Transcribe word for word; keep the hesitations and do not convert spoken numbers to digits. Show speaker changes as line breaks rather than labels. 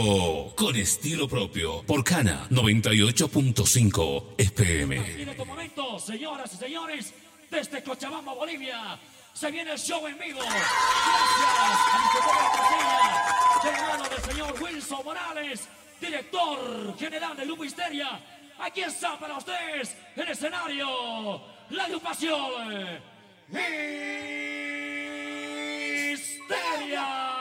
Oh, con estilo propio, por Cana noventa y ocho punto cinco F M.
En estos momentos, señoras y señores, desde Cochabamba, Bolivia, se viene el show en vivo. Gracias al Instituto de Castilla, de la mano del señor Wilson Morales, director general de Grupo Histeria. Aquí está para ustedes el escenario, la agrupación Histeria.